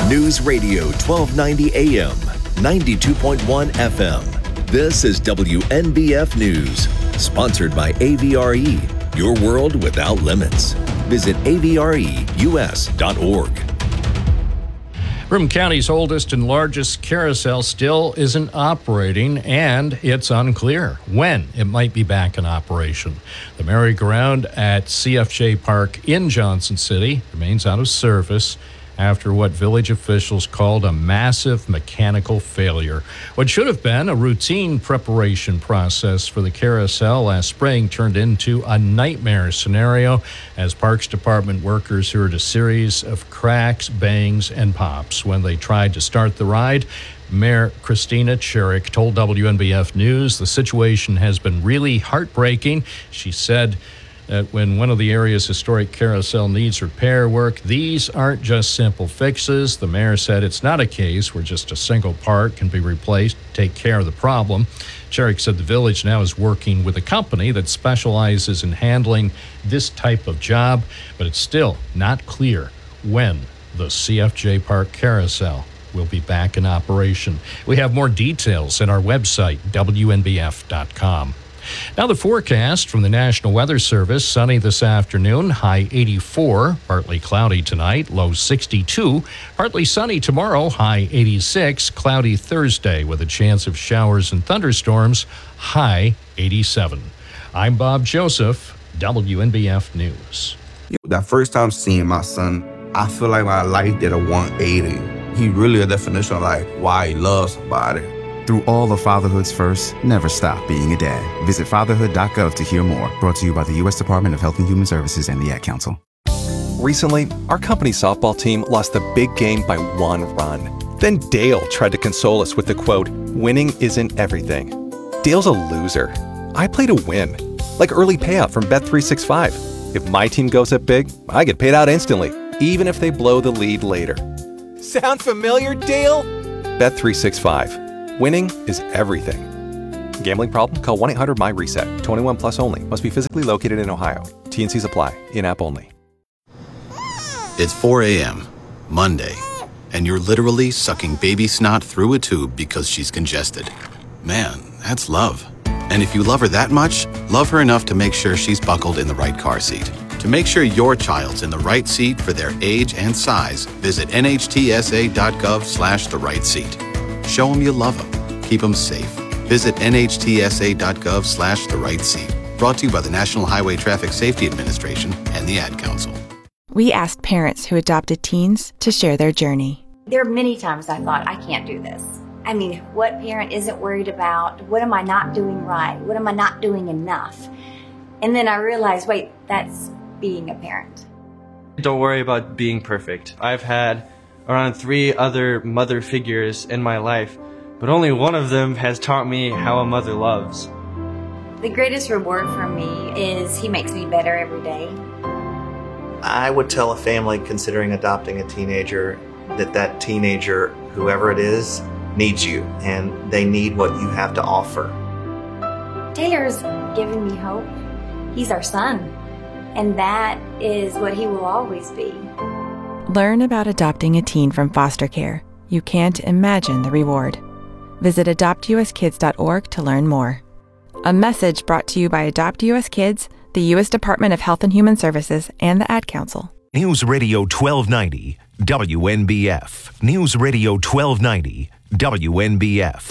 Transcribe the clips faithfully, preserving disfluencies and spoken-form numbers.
News Radio twelve ninety A M, ninety-two point one F M. This is W N B F News, sponsored by A V R E, your world without limits. Visit A V R E U S dot org. Broome County's oldest and largest carousel still isn't operating, and it's unclear when it might be back in operation. The merry-go-round at C F J Park in Johnson City remains out of service after what village officials called a massive mechanical failure. What should have been a routine preparation process for the carousel last spring turned into a nightmare scenario as Parks Department workers heard a series of cracks, bangs, and pops when they tried to start the ride. Mayor Christina Cherrick told W N B F News the situation has been really heartbreaking. She said that when one of the area's historic carousel needs repair work, these aren't just simple fixes. The mayor said it's not a case where just a single part can be replaced to take care of the problem. Cherrick said the village now is working with a company that specializes in handling this type of job, but it's still not clear when the C F J Park Carousel will be back in operation. We have more details at our website, W N B F dot com. Now the forecast from the National Weather Service: sunny this afternoon, high eighty-four, partly cloudy tonight, low sixty-two, partly sunny tomorrow, high eighty-six, cloudy Thursday with a chance of showers and thunderstorms, high eighty-seven. I'm Bob Joseph, W N B F News. That first time seeing my son, I feel like my life did a one eighty. He really a definition of like why he loves somebody. Through all of fatherhood's first, never stop being a dad. Visit fatherhood dot gov to hear more. Brought to you by the U S Department of Health and Human Services and the Ad Council. Recently, our company softball team lost the big game by one run. Then Dale tried to console us with the quote, "Winning isn't everything." Dale's a loser. I play to win, like early payout from Bet three sixty-five. If my team goes up big, I get paid out instantly, even if they blow the lead later. Sound familiar, Dale? Bet three sixty-five. Winning is everything. Gambling problem? Call one eight hundred M Y reset. twenty-one plus only. Must be physically located in Ohio. T and Cs apply. In-app only. It's four a.m., Monday, and you're literally sucking baby snot through a tube because she's congested. Man, that's love. And if you love her that much, love her enough to make sure she's buckled in the right car seat. To make sure your child's in the right seat for their age and size, visit N H T S A dot gov slash the right seat. Show them you love them. Keep them safe. Visit N H T S A dot gov slash the right seat. Brought to you by the National Highway Traffic Safety Administration and the Ad Council. We asked parents who adopted teens to share their journey. There are many times I thought, I can't do this. I mean, what parent isn't worried about, what am I not doing right? What am I not doing enough? And then I realized, wait, that's being a parent. Don't worry about being perfect. I've had around three other mother figures in my life, but only one of them has taught me how a mother loves. The greatest reward for me is he makes me better every day. I would tell a family considering adopting a teenager that that teenager, whoever it is, needs you, and they need what you have to offer. Taylor's given me hope. He's our son, and that is what he will always be. Learn about adopting a teen from foster care. You can't imagine the reward. Visit adopt U S kids dot org to learn more. A message brought to you by Adopt U S Kids, the U S Department of Health and Human Services, and the Ad Council. News Radio twelve ninety, W N B F. News Radio twelve ninety, W N B F.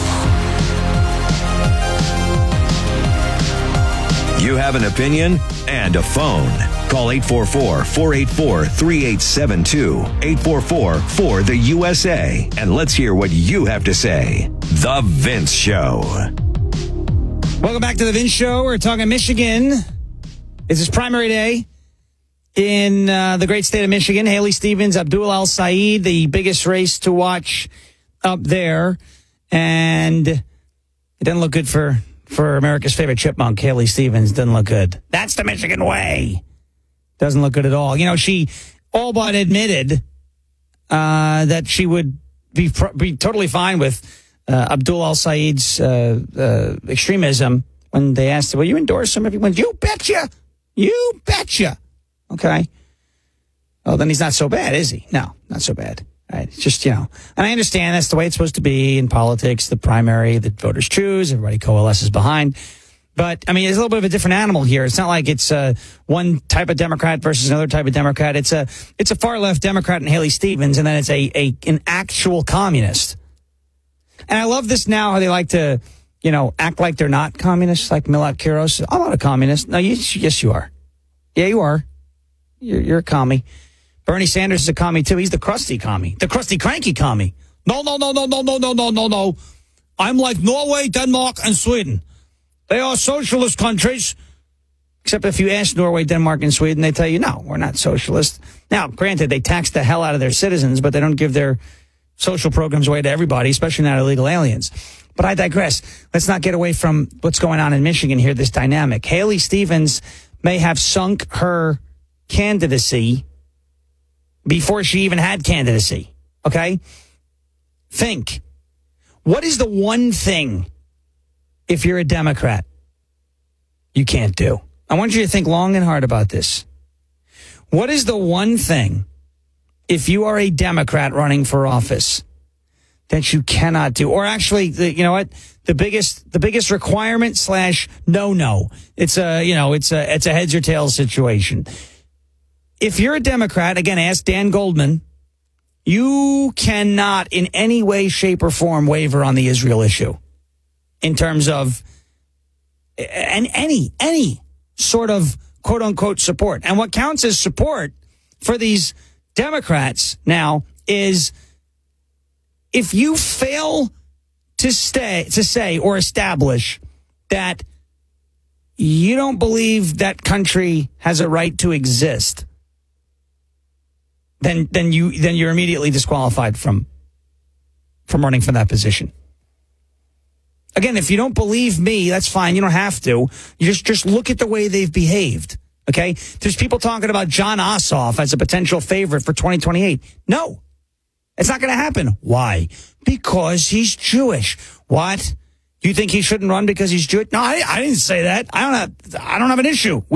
You have an opinion and a phone. Call eight four four, four eight four, three eight seven two, eight four four, four the U S A, and let's hear what you have to say. The Vince Show. Welcome back to The Vince Show. We're talking Michigan. This is primary day in uh, the great state of Michigan. Haley Stevens, Abdul Al-Sayed, the biggest race to watch up there. And it doesn't look good for, for America's favorite chipmunk, Haley Stevens. Doesn't look good. That's the Michigan way. Doesn't look good at all. You know, she all but admitted uh, that she would be be totally fine with uh, Abdul Al-Sayed's uh, uh, extremism when they asked her, will you endorse him if he wins? You betcha. You betcha. Okay. Well, then he's not so bad, is he? No, not so bad. Right? It's just, you know, and I understand that's the way it's supposed to be in politics, the primary, the voters choose, everybody coalesces behind. But, I mean, it's a little bit of a different animal here. It's not like it's uh, one type of Democrat versus another type of Democrat. It's a it's a far-left Democrat in Haley Stevens, and then it's a, a an actual communist. And I love this now, how they like to, you know, act like they're not communists, like Milot Kiros. I'm not a communist. No, you, yes, you are. Yeah, you are. You're, you're a commie. Bernie Sanders is a commie, too. He's the crusty commie. The crusty, cranky commie. No, no, no, no, no, no, no, no, no, no. I'm like Norway, Denmark, and Sweden. They are socialist countries. Except if you ask Norway, Denmark, and Sweden, they tell you, no, we're not socialist. Now, granted, they tax the hell out of their citizens, but they don't give their social programs away to everybody, especially not illegal aliens. But I digress. Let's not get away from what's going on in Michigan here, this dynamic. Haley Stevens may have sunk her candidacy before she even had candidacy. Okay? Think. What is the one thing, if you're a Democrat, you can't do? I want you to think long and hard about this. What is the one thing, if you are a Democrat running for office, that you cannot do? Or actually, the, you know what? The biggest, the biggest requirement slash no no. It's a, you know, it's a, it's a heads or tails situation. If you're a Democrat, again, ask Dan Goldman, you cannot in any way, shape, or form waver on the Israel issue in terms of and any any sort of quote unquote support. And what counts as support for these Democrats now is if you fail to stay to say or establish that you don't believe that country has a right to exist, then then you then you're immediately disqualified from from running for that position. Again, if you don't believe me, that's fine. You don't have to. You just just look at the way they've behaved. Okay? There's people talking about John Ossoff as a potential favorite for twenty twenty-eight. No. It's not going to happen. Why? Because he's Jewish. What? You think he shouldn't run because he's Jewish? No, I, I didn't say that. I don't have I don't have an issue